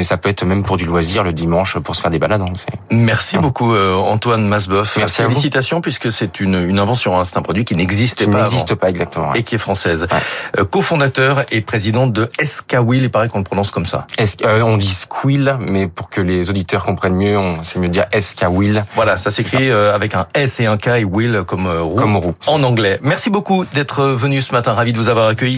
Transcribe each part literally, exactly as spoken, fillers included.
mais ça peut être même pour du loisir le dimanche pour se faire des balades. Donc c'est... Merci beaucoup euh, Antoine Masboeuf. Merci Félicitations puisque c'est une, une invention, hein. C'est un produit qui n'existait qui pas n'existe avant. pas exactement. Ouais. Et qui est française. Ouais. Euh, cofondateur et président de S K Will, il paraît qu'on le prononce comme ça. Est-ce, euh, on dit Squill, mais pour que les auditeurs comprennent mieux, on, c'est mieux de dire S K Will. Voilà, ça s'écrit euh, avec un S et un K et Will comme euh, roue, comme roue en ça. anglais. Merci beaucoup d'être venu ce matin, ravi de vous avoir accueilli.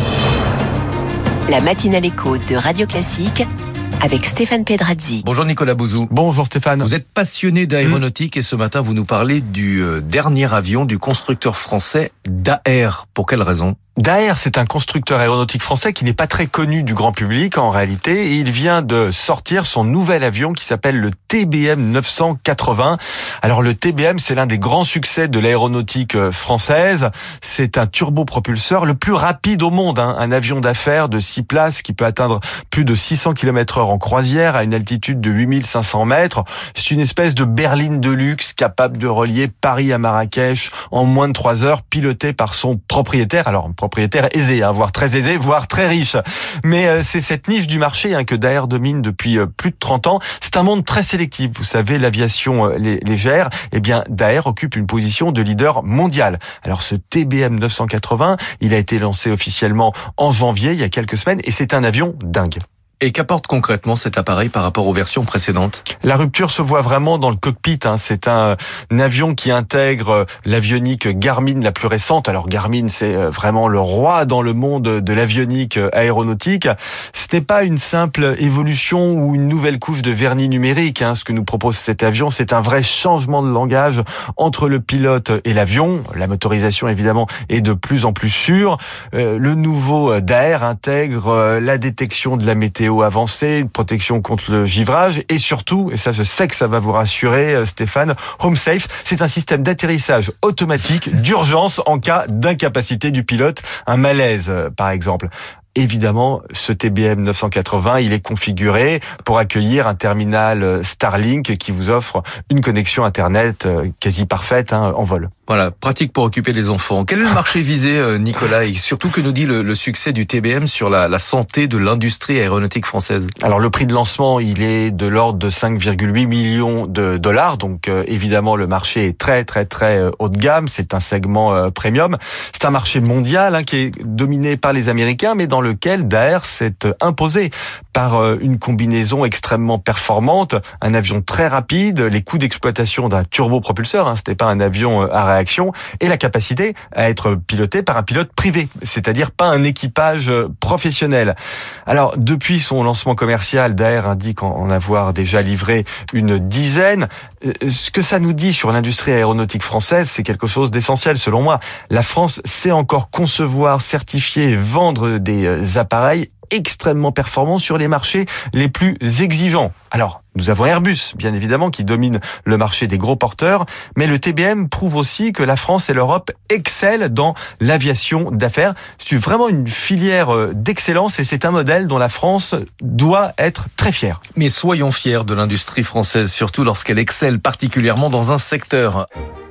La matinale écho de Radio Classique avec Stéphane Pedrazzi. Bonjour Nicolas Bouzou. Bonjour Stéphane. Vous êtes passionné d'aéronautique mmh. et ce matin vous nous parlez du euh, dernier avion du constructeur français Daher. Pour quelle raison ? Daher, c'est un constructeur aéronautique français qui n'est pas très connu du grand public en réalité. Et il vient de sortir son nouvel avion qui s'appelle le T B M neuf cent quatre-vingts. Alors le T B M, c'est l'un des grands succès de l'aéronautique française. C'est un turbopropulseur le plus rapide au monde, hein. Un avion d'affaires de six places qui peut atteindre plus de six cents kilomètres heure en croisière à une altitude de huit mille cinq cents mètres. C'est une espèce de berline de luxe capable de relier Paris à Marrakech en moins de trois heures, piloté par son propriétaire. Alors propriétaire aisé, hein, voire très aisé, voire très riche. Mais euh, c'est cette niche du marché hein, que Daher domine depuis euh, plus de trente ans. C'est un monde très sélectif. Vous savez, l'aviation euh, légère, eh bien Daher occupe une position de leader mondial. Alors ce T B M neuf cent quatre-vingts, il a été lancé officiellement en janvier, il y a quelques semaines, et c'est un avion dingue. Et qu'apporte concrètement cet appareil par rapport aux versions précédentes ? La rupture se voit vraiment dans le cockpit. Hein. C'est un, un avion qui intègre l'avionique Garmin la plus récente. Alors Garmin, c'est vraiment le roi dans le monde de l'avionique aéronautique. Ce n'est pas une simple évolution ou une nouvelle couche de vernis numérique. Hein. Ce que nous propose cet avion, c'est un vrai changement de langage entre le pilote et l'avion. La motorisation, évidemment, est de plus en plus sûre. Euh, le nouveau Daher intègre la détection de la météo avancée, une protection contre le givrage et surtout, et ça je sais que ça va vous rassurer Stéphane, Home Safe, c'est un système d'atterrissage automatique d'urgence en cas d'incapacité du pilote, un malaise par exemple. Évidemment, ce T B M neuf cent quatre-vingts, il est configuré pour accueillir un terminal Starlink qui vous offre une connexion Internet quasi parfaite hein, en vol. Voilà, pratique pour occuper les enfants. Quel est le marché visé, Nicolas, et surtout que nous dit le, le succès du T B M sur la, la santé de l'industrie aéronautique française ? Alors le prix de lancement, il est de l'ordre de cinq virgule huit millions de dollars, donc euh, évidemment le marché est très très très euh, haut de gamme, c'est un segment euh, premium. C'est un marché mondial hein, qui est dominé par les Américains, mais dans lequel Daher s'est imposé par euh, une combinaison extrêmement performante, un avion très rapide, les coûts d'exploitation d'un turbopropulseur, hein, c'était pas un avion euh, à réaction, et la capacité à être piloté par un pilote privé, c'est-à-dire pas un équipage professionnel. Alors, depuis son lancement commercial, Daher indique en avoir déjà livré une dizaine. Ce que ça nous dit sur l'industrie aéronautique française, c'est quelque chose d'essentiel selon moi. La France sait encore concevoir, certifier et vendre des appareils extrêmement performants sur les marchés les plus exigeants. Alors, nous avons Airbus, bien évidemment, qui domine le marché des gros porteurs, mais le T B M prouve aussi que la France et l'Europe excellent dans l'aviation d'affaires. C'est vraiment une filière d'excellence et c'est un modèle dont la France doit être très fière. Mais soyons fiers de l'industrie française, surtout lorsqu'elle excelle particulièrement dans un secteur.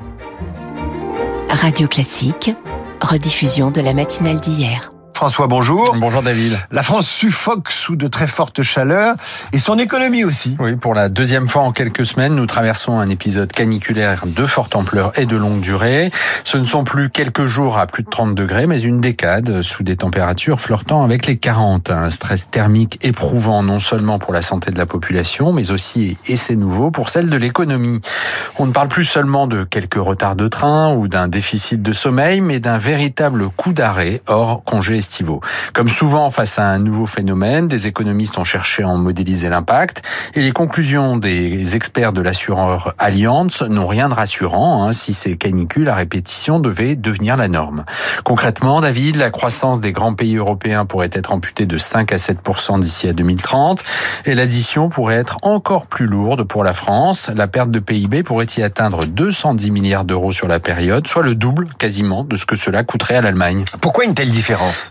Radio Classique, rediffusion de la matinale d'hier. François, bonjour. Bonjour David. La France suffoque sous de très fortes chaleurs et son économie aussi. Oui, pour la deuxième fois en quelques semaines, nous traversons un épisode caniculaire de forte ampleur et de longue durée. Ce ne sont plus quelques jours à plus de trente degrés, mais une décade sous des températures flirtant avec les quarante. Un stress thermique éprouvant non seulement pour la santé de la population, mais aussi, et c'est nouveau, pour celle de l'économie. On ne parle plus seulement de quelques retards de train ou d'un déficit de sommeil, mais d'un véritable coup d'arrêt hors congé estivaux. Comme souvent face à un nouveau phénomène, des économistes ont cherché à en modéliser l'impact et les conclusions des experts de l'assureur Allianz n'ont rien de rassurant hein, si ces canicules à répétition devaient devenir la norme. Concrètement, David, la croissance des grands pays européens pourrait être amputée de cinq à sept pour cent d'ici à deux mille trente et l'addition pourrait être encore plus lourde pour la France. La perte de P I B pourrait y atteindre deux cent dix milliards d'euros sur la période, soit le double quasiment de ce que cela coûterait à l'Allemagne. Pourquoi une telle différence ?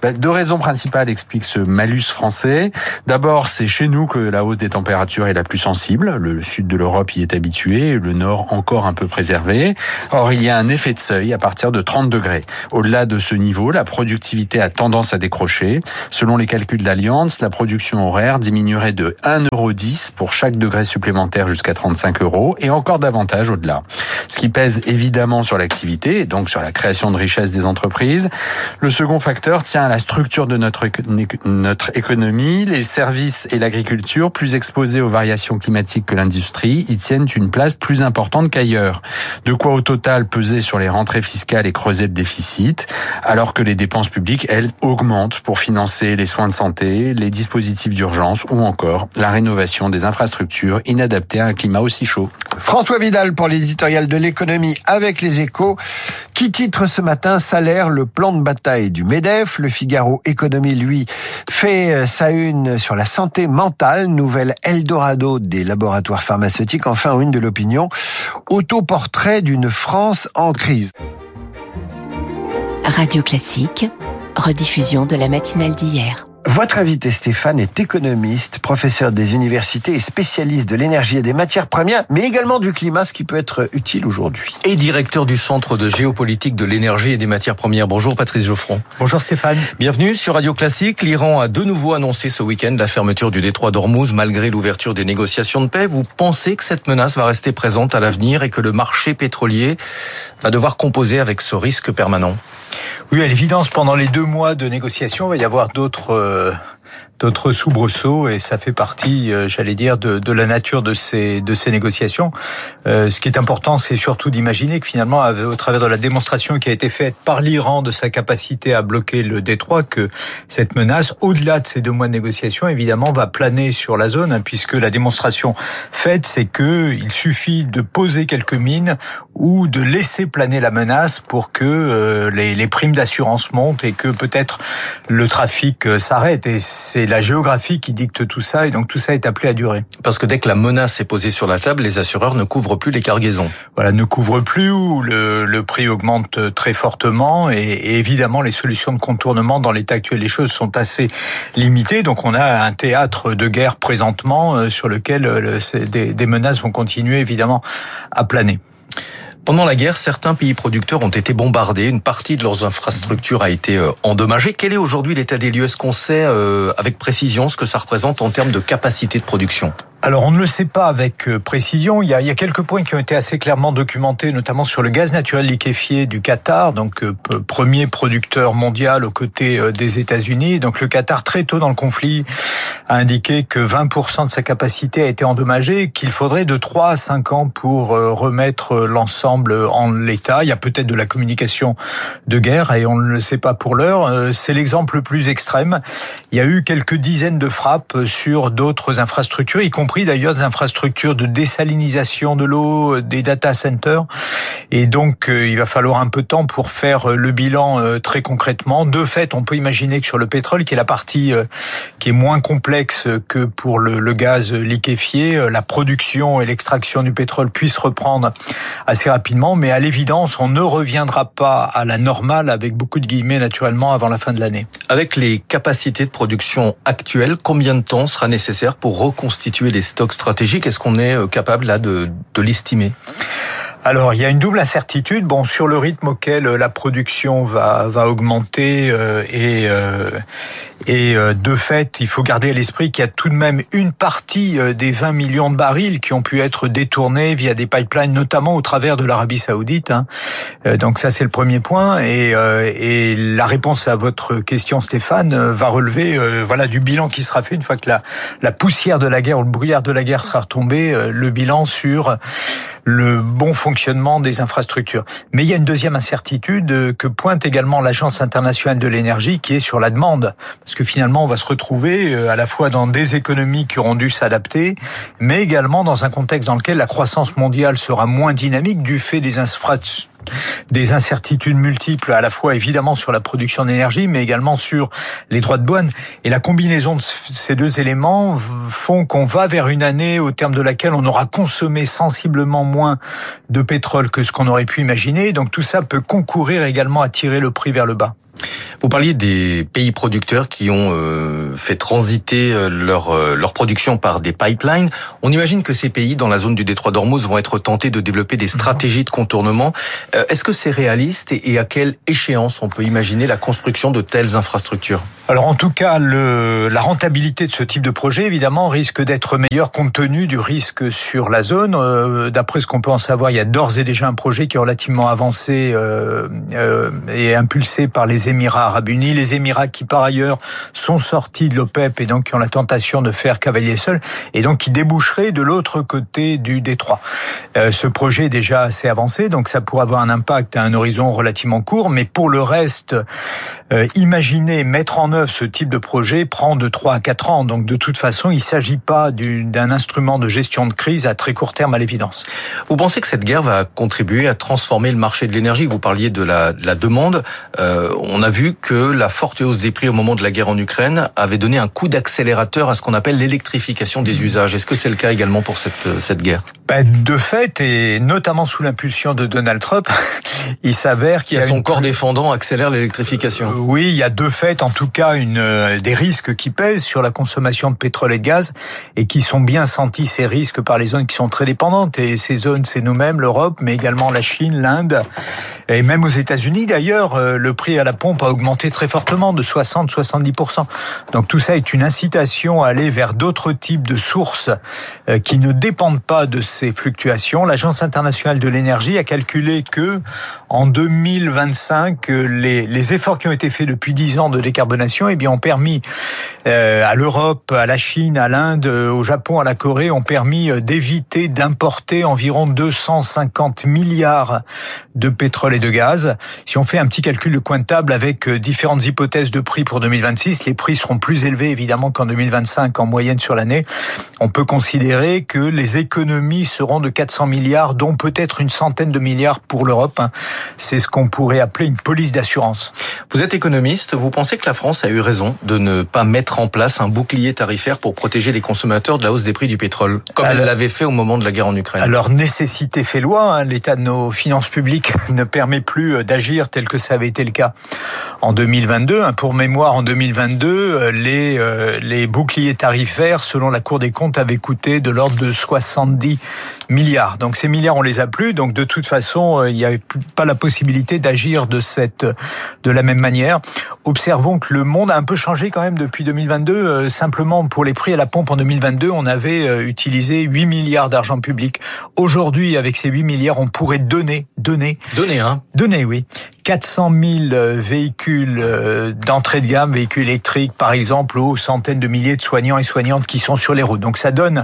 Ben, deux raisons principales expliquent ce malus français. D'abord, c'est chez nous que la hausse des températures est la plus sensible. Le sud de l'Europe y est habitué, le nord encore un peu préservé. Or, il y a un effet de seuil à partir de trente degrés. Au-delà de ce niveau, la productivité a tendance à décrocher. Selon les calculs d'Allianz, la production horaire diminuerait de un euro dix pour chaque degré supplémentaire jusqu'à trente-cinq euros et encore davantage au-delà. Ce qui pèse évidemment sur l'activité et donc sur la création de richesse des entreprises. Le second facteur tient à la structure de notre, notre économie. Les services et l'agriculture, plus exposés aux variations climatiques que l'industrie, y tiennent une place plus importante qu'ailleurs. De quoi au total peser sur les rentrées fiscales et creuser le déficit, alors que les dépenses publiques, elles, augmentent pour financer les soins de santé, les dispositifs d'urgence ou encore la rénovation des infrastructures inadaptées à un climat aussi chaud. François Vidal pour l'éditorial de l'économie avec les Échos, qui titre ce matin « Salaire, le plan de bataille du MEDEF ». Le Figaro Économie, lui, fait sa une sur la santé mentale, nouvelle Eldorado des laboratoires pharmaceutiques. Enfin, une de l'opinion, autoportrait d'une France en crise. Radio Classique, rediffusion de la matinale d'hier. Votre invité Stéphane est économiste, professeur des universités et spécialiste de l'énergie et des matières premières, mais également du climat, ce qui peut être utile aujourd'hui. Et directeur du Centre de géopolitique de l'énergie et des matières premières. Bonjour Patrice Geoffron. Bonjour Stéphane. Bienvenue sur Radio Classique. L'Iran a de nouveau annoncé ce week-end la fermeture du détroit d'Ormuz malgré l'ouverture des négociations de paix. Vous pensez que cette menace va rester présente à l'avenir et que le marché pétrolier va devoir composer avec ce risque permanent ? Oui, à l'évidence, pendant les deux mois de négociations, il va y avoir d'autres euh, d'autres soubresauts et ça fait partie, euh, j'allais dire, de, de la nature de ces de ces négociations. Euh, ce qui est important, c'est surtout d'imaginer que finalement, au travers de la démonstration qui a été faite par l'Iran de sa capacité à bloquer le détroit, que cette menace, au-delà de ces deux mois de négociations, évidemment, va planer sur la zone, hein, puisque la démonstration faite, c'est que il suffit de poser quelques mines ou de laisser planer la menace pour que euh, les, les primes d'assurance montent et que peut-être le trafic euh, s'arrête. Et c'est la géographie qui dicte tout ça, et donc tout ça est appelé à durer. Parce que dès que la menace est posée sur la table, les assureurs ne couvrent plus les cargaisons. Voilà, ne couvrent plus, ou le, le prix augmente très fortement, et, et évidemment les solutions de contournement dans l'état actuel des choses sont assez limitées. Donc on a un théâtre de guerre présentement euh, sur lequel euh, des, des menaces vont continuer évidemment à planer. Pendant la guerre, certains pays producteurs ont été bombardés. Une partie de leurs infrastructures a été endommagée. Quel est aujourd'hui l'état des lieux ? Est-ce qu'on sait avec précision ce que ça représente en termes de capacité de production ? Alors, on ne le sait pas avec précision. Il y a, il y a quelques points qui ont été assez clairement documentés, notamment sur le gaz naturel liquéfié du Qatar, donc euh, premier producteur mondial aux côtés euh, des États-Unis. Donc, le Qatar, très tôt dans le conflit, a indiqué que vingt pour cent de sa capacité a été endommagée, qu'il faudrait de trois à cinq ans pour euh, remettre l'ensemble en l'état. Il y a peut-être de la communication de guerre et on ne le sait pas pour l'heure. Euh, c'est l'exemple le plus extrême. Il y a eu quelques dizaines de frappes sur d'autres infrastructures, y compris d'ailleurs des infrastructures de désalinisation de l'eau, des data centers. Et donc, euh, il va falloir un peu de temps pour faire le bilan euh, très concrètement. De fait, on peut imaginer que sur le pétrole, qui est la partie euh, qui est moins complexe que pour le, le gaz liquéfié, euh, la production et l'extraction du pétrole puissent reprendre assez rapidement. Mais à l'évidence, on ne reviendra pas à la normale, avec beaucoup de guillemets naturellement, avant la fin de l'année. Avec les capacités de production actuelles, combien de temps sera nécessaire pour reconstituer les stocks stratégiques? Est-ce qu'on est capable là de, de l'estimer? Alors, il y a une double incertitude. Bon, sur le rythme auquel la production va va augmenter euh, et euh, et euh, de fait, il faut garder à l'esprit qu'il y a tout de même une partie euh, des vingt millions de barils qui ont pu être détournés via des pipelines, notamment au travers de l'Arabie Saoudite. Hein. Euh, donc ça, c'est le premier point. Et euh, et la réponse à votre question, Stéphane, euh, va relever euh, voilà du bilan qui sera fait une fois que la la poussière de la guerre ou le brouillard de la guerre sera retombé. Euh, le bilan sur le bon fonctionnement des infrastructures. Mais il y a une deuxième incertitude que pointe également l'Agence internationale de l'énergie, qui est sur la demande. Parce que finalement, on va se retrouver à la fois dans des économies qui auront dû s'adapter, mais également dans un contexte dans lequel la croissance mondiale sera moins dynamique du fait des infrastructures, des incertitudes multiples, à la fois évidemment sur la production d'énergie, mais également sur les droits de douane. Et la combinaison de ces deux éléments font qu'on va vers une année au terme de laquelle on aura consommé sensiblement moins de pétrole que ce qu'on aurait pu imaginer. Donc tout ça peut concourir également à tirer le prix vers le bas. Vous parliez des pays producteurs qui ont euh, fait transiter leur euh, leur production par des pipelines. On imagine que ces pays, dans la zone du détroit d'Ormuz, vont être tentés de développer des stratégies de contournement. Euh, est-ce que c'est réaliste et, et à quelle échéance on peut imaginer la construction de telles infrastructures ? Alors en tout cas, le, la rentabilité de ce type de projet, évidemment, risque d'être meilleure compte tenu du risque sur la zone. Euh, d'après ce qu'on peut en savoir, il y a d'ores et déjà un projet qui est relativement avancé euh, euh, et impulsé par les Émirats arabes unis. Les Émirats qui, par ailleurs, sont sortis de l'OPEP et donc qui ont la tentation de faire cavalier seul et donc qui déboucheraient de l'autre côté du détroit. Euh, ce projet est déjà assez avancé, donc ça pourrait avoir un impact à un horizon relativement court, mais pour le reste, euh, imaginer mettre en œuvre ce type de projet prend de trois à quatre ans. Donc de toute façon, il ne s'agit pas d'un instrument de gestion de crise à très court terme à l'évidence. Vous pensez que cette guerre va contribuer à transformer le marché de l'énergie ? Vous parliez de la, de la demande. Euh, on a vu que la forte hausse des prix au moment de la guerre en Ukraine avait donné un coup d'accélérateur à ce qu'on appelle l'électrification des usages. Est-ce que c'est le cas également pour cette, cette guerre ? Ben, de fait, et notamment sous l'impulsion de Donald Trump, il s'avère qu'il y a son une... corps défendant accélère l'électrification. Euh, oui, il y a de fait, en tout cas, une, euh, des risques qui pèsent sur la consommation de pétrole et de gaz et qui sont bien sentis, ces risques, par les zones qui sont très dépendantes. Et ces zones, c'est nous-mêmes, l'Europe, mais également la Chine, l'Inde. Et même aux États-Unis, d'ailleurs, euh, le prix à la pompe a augmenté très fortement, de soixante à soixante-dix pour cent. Donc tout ça est une incitation à aller vers d'autres types de sources euh, qui ne dépendent pas de ces fluctuations. L'Agence internationale de l'énergie a calculé que en deux mille vingt-cinq, les, les efforts qui ont été faits depuis dix ans de décarbonation, eh bien, ont permis euh, à l'Europe, à la Chine, à l'Inde, au Japon, à la Corée, ont permis d'éviter d'importer environ deux cent cinquante milliards de pétrole et de gaz. Si on fait un petit calcul de coin de table avec différentes hypothèses de prix pour deux mille vingt-six, les prix seront plus élevés évidemment qu'en deux mille vingt-cinq en moyenne sur l'année. On peut considérer que les économies seront de quatre cents milliards, dont peut-être une centaine de milliards pour l'Europe. C'est ce qu'on pourrait appeler une police d'assurance. Vous êtes économiste, vous pensez que la France a eu raison de ne pas mettre en place un bouclier tarifaire pour protéger les consommateurs de la hausse des prix du pétrole, comme alors, elle l'avait fait au moment de la guerre en Ukraine? Alors, nécessité fait loi, hein. L'état de nos finances publiques ne permet plus d'agir tel que ça avait été le cas en deux mille vingt-deux. Pour mémoire, en deux mille vingt-deux, les, euh, les boucliers tarifaires, selon la Cour des comptes, avaient coûté de l'ordre de soixante-dix milliards. Donc ces milliards, on les a plus. Donc de toute façon, il n'y avait pas la possibilité d'agir de cette, de la même manière. Observons que le monde a un peu changé quand même depuis deux mille vingt-deux. Euh, simplement pour les prix à la pompe en deux mille vingt-deux, on avait euh, utilisé huit milliards d'argent public. Aujourd'hui, avec ces huit milliards, on pourrait donner, donner, donner, hein, donner, oui, quatre cent mille véhicules d'entrée de gamme, véhicules électriques, par exemple, aux centaines de milliers de soignants et soignantes qui sont sur les routes. Donc ça donne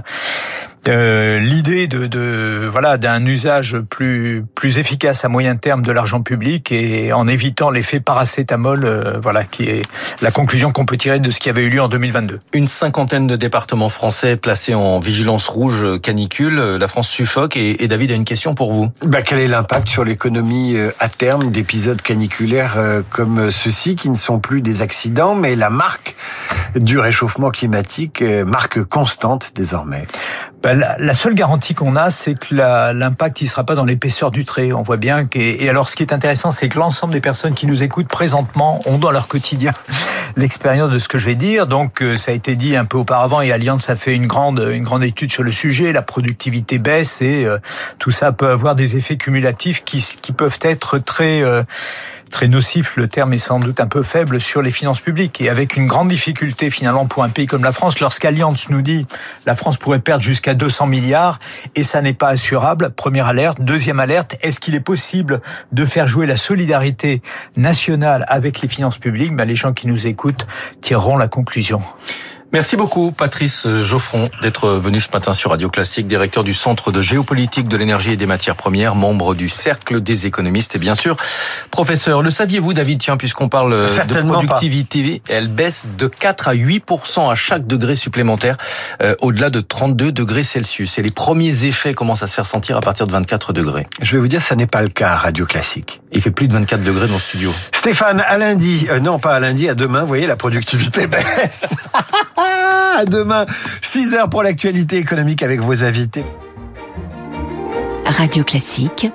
Euh, l'idée de, de voilà d'un usage plus plus efficace à moyen terme de l'argent public et en évitant l'effet paracétamol, euh, voilà qui est la conclusion qu'on peut tirer de ce qui avait eu lieu en deux mille vingt-deux. Une cinquantaine de départements français placés en vigilance rouge canicule. La France suffoque et, et David a une question pour vous. Bah, quel est l'impact sur l'économie à terme d'épisodes caniculaires comme ceux-ci qui ne sont plus des accidents mais la marque du réchauffement climatique, marque constante désormais? Ben, la, la seule garantie qu'on a, c'est que la, l'impact, il sera pas dans l'épaisseur du trait. On voit bien que, et alors, ce qui est intéressant, c'est que l'ensemble des personnes qui nous écoutent présentement ont dans leur quotidien l'expérience de ce que je vais dire. Donc, ça a été dit un peu auparavant et Allianz a fait une grande, une grande étude sur le sujet. La productivité baisse et euh, tout ça peut avoir des effets cumulatifs qui, qui peuvent être très, euh, très nocif, le terme est sans doute un peu faible, sur les finances publiques. Et avec une grande difficulté finalement pour un pays comme la France, lorsqu'Allianz nous dit la France pourrait perdre jusqu'à deux cents milliards et ça n'est pas assurable, première alerte. Deuxième alerte, est-ce qu'il est possible de faire jouer la solidarité nationale avec les finances publiques? Ben, les gens qui nous écoutent tireront la conclusion. Merci beaucoup Patrice Geoffron d'être venu ce matin sur Radio Classique, directeur du Centre de géopolitique de l'énergie et des matières premières, membre du Cercle des économistes et bien sûr professeur. Le saviez-vous David, tiens, puisqu'on parle de productivité, pas. Elle baisse de quatre à huit pour cent à chaque degré supplémentaire, euh, au-delà de trente-deux degrés Celsius. Et les premiers effets commencent à se faire sentir à partir de vingt-quatre degrés. Je vais vous dire, ça n'est pas le cas à Radio Classique. Il fait plus de vingt-quatre degrés dans le studio. Stéphane, à lundi, euh, non pas à lundi, à demain, vous voyez, la productivité baisse. À demain, six heures pour l'actualité économique avec vos invités. Radio Classique,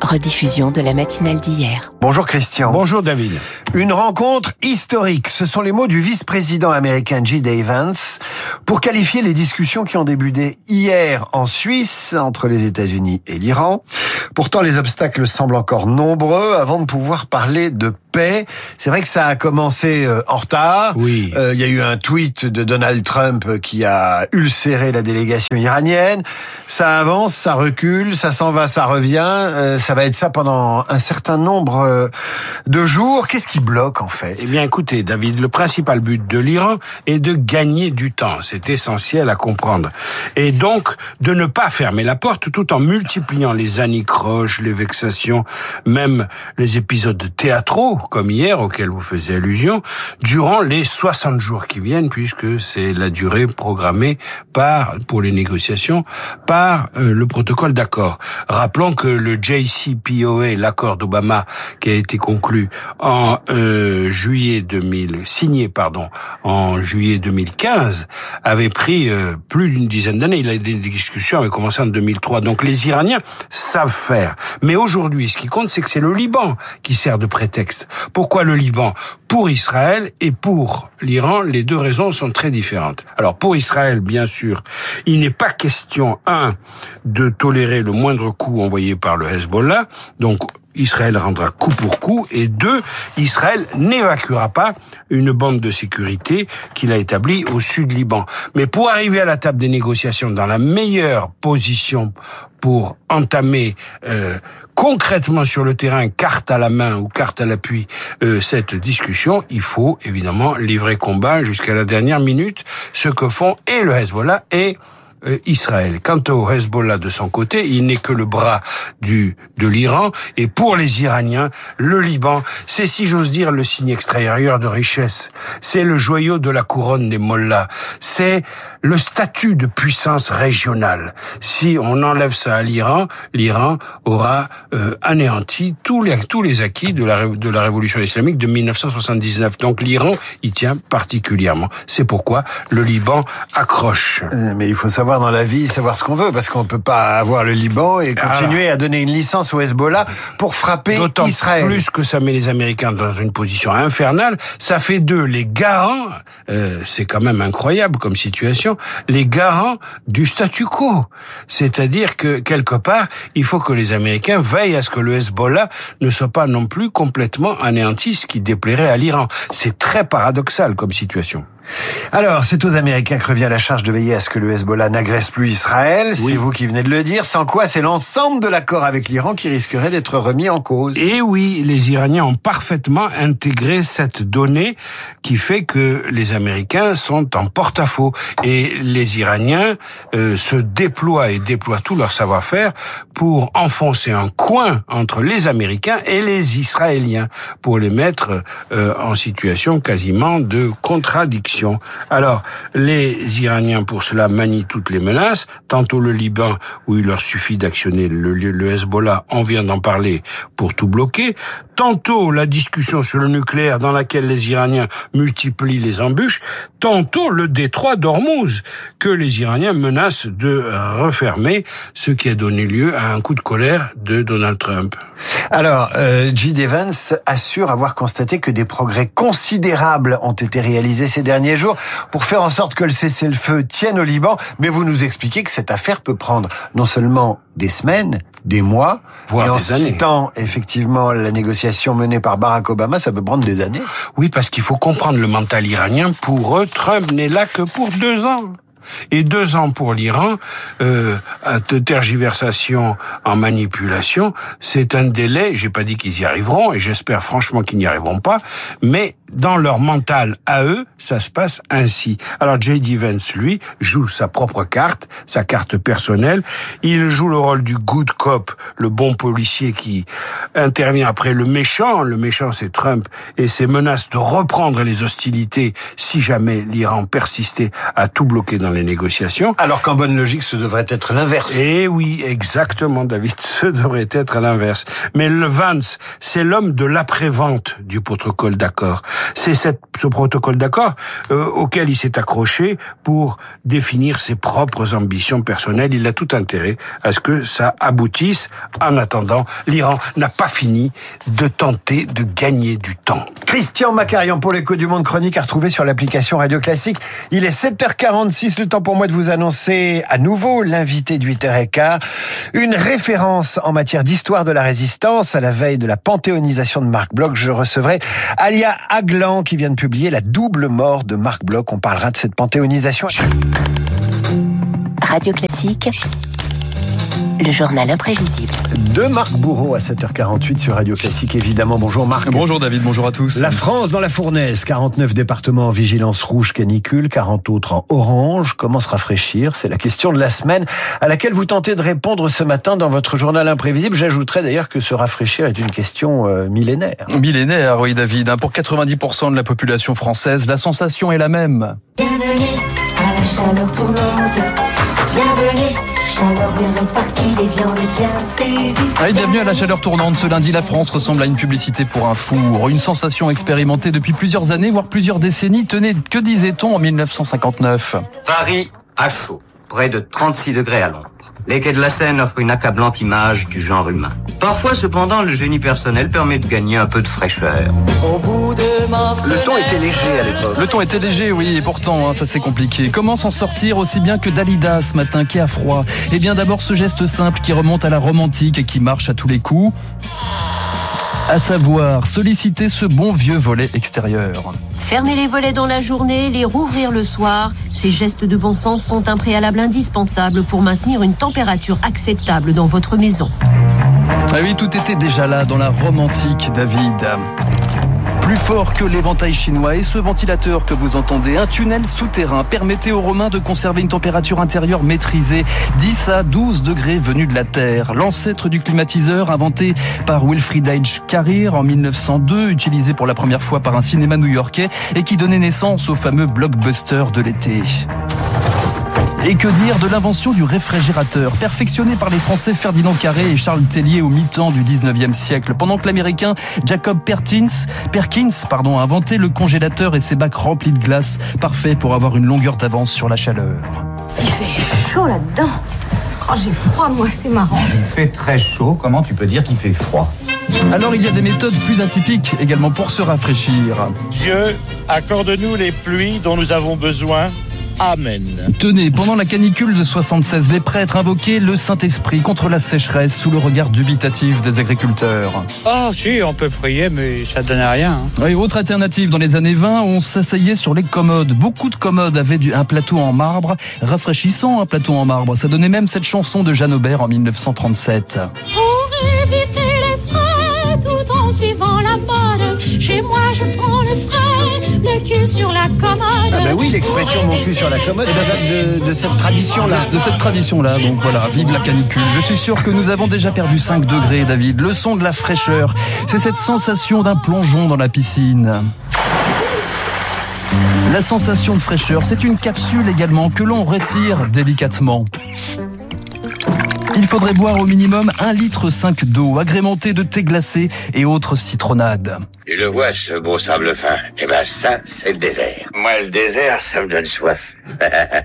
rediffusion de la matinale d'hier. Bonjour Christian. Bonjour David. Une rencontre historique, ce sont les mots du vice-président américain J D Vance pour qualifier les discussions qui ont débuté hier en Suisse entre les États-Unis et l'Iran. Pourtant, les obstacles semblent encore nombreux avant de pouvoir parler de paix. C'est vrai que ça a commencé en retard. Oui. Euh, il y a eu un tweet de Donald Trump qui a ulcéré la délégation iranienne. Ça avance, ça recule, ça s'en va, ça revient. Euh, ça va être ça pendant un certain nombre de jours. Qu'est-ce qui bloque en fait? Eh bien écoutez David, le principal but de l'Iran est de gagner du temps. C'est essentiel à comprendre. Et donc de ne pas fermer la porte tout en multipliant les anicroches, les vexations, même les épisodes théâtraux comme hier auxquels vous faisiez allusion, durant les soixante jours qui viennent, puisque c'est la durée programmée par pour les négociations par euh, le protocole d'accord. Rappelons que le J C P O A, l'accord d'Obama qui a été conclu en euh, juillet deux mille signé pardon en juillet deux mille quinze, avait pris euh, plus d'une dizaine d'années. Il a des discussions avaient commencé en deux mille trois. Donc les Iraniens savent faire. Mais aujourd'hui, ce qui compte, c'est que c'est le Liban qui sert de prétexte. Pourquoi le Liban? Pour Israël et pour l'Iran, les deux raisons sont très différentes. Alors pour Israël, bien sûr, il n'est pas question, un, de tolérer le moindre coup envoyé par le Hezbollah, donc Israël rendra coup pour coup, et deux, Israël n'évacuera pas une bande de sécurité qu'il a établie au sud Liban. Mais pour arriver à la table des négociations dans la meilleure position pour entamer euh, concrètement sur le terrain, carte à la main ou carte à l'appui, euh, cette discussion, il faut évidemment livrer combat jusqu'à la dernière minute, ce que font et le Hezbollah et Euh, Israël. Quant au Hezbollah de son côté, il n'est que le bras du de l'Iran, et pour les Iraniens, le Liban, c'est, si j'ose dire, le signe extérieur de richesse. C'est le joyau de la couronne des mollahs. C'est le statut de puissance régionale. Si on enlève ça à l'Iran, l'Iran aura euh, anéanti tous les tous les acquis de la de la révolution islamique de mille neuf cent soixante-dix-neuf. Donc l'Iran y tient particulièrement. C'est pourquoi le Liban accroche. Euh, mais il faut savoir dans la vie, savoir ce qu'on veut, parce qu'on peut pas avoir le Liban et continuer ah. à donner une licence au Hezbollah pour frapper D'autant Israël. Plus que ça met les Américains dans une position infernale, ça fait d'eux les garants, euh, c'est quand même incroyable comme situation, les garants du statu quo. C'est-à-dire que, quelque part, il faut que les Américains veillent à ce que le Hezbollah ne soit pas non plus complètement anéanti, ce qui déplairait à l'Iran. C'est très paradoxal comme situation. Alors, c'est aux Américains que revient la charge de veiller à ce que le Hezbollah n'agresse plus Israël. Oui. C'est vous qui venez de le dire. Sans quoi, c'est l'ensemble de l'accord avec l'Iran qui risquerait d'être remis en cause. Et oui, les Iraniens ont parfaitement intégré cette donnée qui fait que les Américains sont en porte-à-faux. Et les Iraniens euh, se déploient et déploient tout leur savoir-faire pour enfoncer un coin entre les Américains et les Israéliens, pour les mettre euh, en situation quasiment de contradiction. Alors, les Iraniens, pour cela, manient toutes les menaces. Tantôt le Liban, où il leur suffit d'actionner le, le Hezbollah, on vient d'en parler, pour tout bloquer. Tantôt la discussion sur le nucléaire, dans laquelle les Iraniens multiplient les embûches. Tantôt le détroit d'Ormuz, que les Iraniens menacent de refermer, ce qui a donné lieu à un coup de colère de Donald Trump. Alors, euh, J D Vance assure avoir constaté que des progrès considérables ont été réalisés ces derniers jours pour faire en sorte que le cessez-le-feu tienne au Liban, mais vous nous expliquez que cette affaire peut prendre non seulement des semaines, des mois, voire et en des années. citant effectivement la négociation menée par Barack Obama, ça peut prendre des années. Oui, parce qu'il faut comprendre le mental iranien. Pour eux, Trump n'est là que pour deux ans. Et deux ans pour l'Iran, euh, de tergiversation en manipulation, c'est un délai, j'ai pas dit qu'ils y arriveront, et j'espère franchement qu'ils n'y arriveront pas, mais dans leur mental à eux, ça se passe ainsi. Alors J D Vance, lui, joue sa propre carte, sa carte personnelle. Il joue le rôle du good cop, le bon policier qui intervient après le méchant. Le méchant, c'est Trump, et ses menaces de reprendre les hostilités si jamais l'Iran persistait à tout bloquer dans les négociations. Alors qu'en bonne logique, ce devrait être l'inverse. Eh oui, exactement, David, ce devrait être l'inverse. Mais le Vance, c'est l'homme de l'après-vente du protocole d'accord. C'est cette, ce protocole d'accord euh, auquel il s'est accroché pour définir ses propres ambitions personnelles. Il a tout intérêt à ce que ça aboutisse. En attendant, l'Iran n'a pas fini de tenter de gagner du temps. Christian Macarian pour l'Écho du Monde, chronique à retrouver sur l'application Radio Classique. Il est sept heures quarante-six, le temps pour moi de vous annoncer à nouveau l'invité de huit heures quinze. Une référence en matière d'histoire de la résistance. À la veille de la panthéonisation de Marc Bloch, je recevrai Alia Aglan qui vient de publier La double mort de Marc Bloch. On parlera de cette panthéonisation. Radio Classique, le journal imprévisible. De Marc Bourreau à sept heures quarante-huit sur Radio Classique, évidemment. Bonjour Marc. Bonjour David, bonjour à tous. La France dans la fournaise, quarante-neuf départements en vigilance rouge canicule, quarante autres en orange. Comment se rafraîchir? C'est la question de la semaine à laquelle vous tentez de répondre ce matin dans votre journal imprévisible. J'ajouterais d'ailleurs que se rafraîchir est une question euh, millénaire. Millénaire, oui David. Pour quatre-vingt-dix pour cent de la population française, la sensation est la même. Bienvenue à la chaleur tournante. Bienvenue. Chaleur bien répartie, des viandes bien saisies. Allez, bienvenue à la chaleur tournante. Ce lundi, la France ressemble à une publicité pour un four. Une sensation expérimentée depuis plusieurs années, voire plusieurs décennies. Tenez, que disait-on en mille neuf cent cinquante-neuf? Paris à chaud, près de trente-six degrés à l'ombre. Les quais de la Seine offrent une accablante image du genre humain. Parfois, cependant, le génie personnel permet de gagner un peu de fraîcheur. Au bout de ma Le ton était léger à l'époque. Le ton était léger, oui, et pourtant, hein, ça c'est compliqué. Comment s'en sortir aussi bien que Dalida ce matin, qui a froid? Eh bien, d'abord, ce geste simple qui remonte à la romantique et qui marche à tous les coups. À savoir, solliciter ce bon vieux volet extérieur. Fermer les volets dans la journée, les rouvrir le soir. Ces gestes de bon sens sont un préalable indispensable pour maintenir une température acceptable dans votre maison. Ah oui, tout était déjà là dans la romantique, David. Plus fort que l'éventail chinois et ce ventilateur que vous entendez, un tunnel souterrain permettait aux Romains de conserver une température intérieure maîtrisée, dix à douze degrés venus de la Terre. L'ancêtre du climatiseur inventé par Wilfrid H. Carrier en mille neuf cent deux, utilisé pour la première fois par un cinéma new-yorkais et qui donnait naissance au fameux blockbuster de l'été. Et que dire de l'invention du réfrigérateur, perfectionné par les Français Ferdinand Carré et Charles Tellier au mi-temps du dix-neuvième siècle, pendant que l'Américain Jacob Perkins, Perkins pardon, a inventé le congélateur et ses bacs remplis de glace, parfait pour avoir une longueur d'avance sur la chaleur. Il fait chaud là-dedans. Oh, j'ai froid, moi, c'est marrant. Il fait très chaud, comment tu peux dire qu'il fait froid? Alors il y a des méthodes plus atypiques également pour se rafraîchir. Dieu, accorde-nous les pluies dont nous avons besoin. Amen. Tenez, pendant la canicule de soixante-seize, les prêtres invoquaient le Saint-Esprit contre la sécheresse sous le regard dubitatif des agriculteurs. Ah si, on peut prier, mais ça donne rien. Hein. Et autre alternative, dans les années vingt, on s'asseyait sur les commodes. Beaucoup de commodes avaient du, un plateau en marbre, rafraîchissant un plateau en marbre. Ça donnait même cette chanson de Jeanne Aubert en mille neuf cent trente-sept. Pour éviter les frais, tout en suivant la mode, chez moi je prends le frais, le cul sur la commode. Ah ben oui, l'expression mon cul sur la commode, ça date de, de cette tradition-là. De cette tradition-là, donc voilà, vive la canicule. Je suis sûr que nous avons déjà perdu cinq degrés, David. Le son de la fraîcheur, c'est cette sensation d'un plongeon dans la piscine. La sensation de fraîcheur, c'est une capsule également que l'on retire délicatement. Il faudrait boire au minimum un litre cinq d'eau, agrémentée de thé glacé et autres citronnades. Tu le vois, ce beau sable fin? Eh ben ça, c'est le désert. Moi, le désert, ça me donne soif.